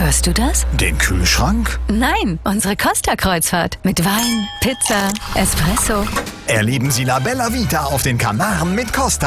Hörst du das? Den Kühlschrank? Nein, unsere Costa-Kreuzfahrt. Mit Wein, Pizza, Espresso. Erleben Sie La Bella Vita auf den Kanaren mit Costa.